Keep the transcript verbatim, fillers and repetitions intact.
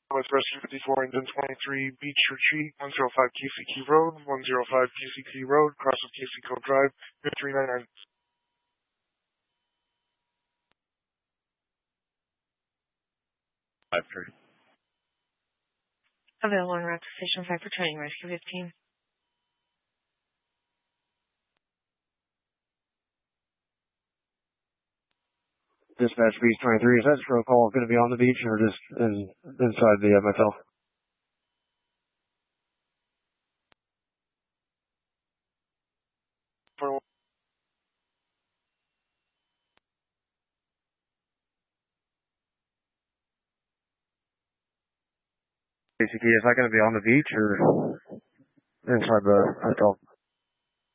West Rescue fifty-four, Engine twenty-three, Beach Retreat, one oh five K C Key Road, one oh five K C Key Road, cross of K C Cove Drive, three nine nine. five three. Available on route to Station five for training, Rescue fifteen. Dispatch Beach twenty-three, is that stroke call going to be on the beach or just in, inside the M F L? For Basically, is that going to be on the beach or inside the hotel?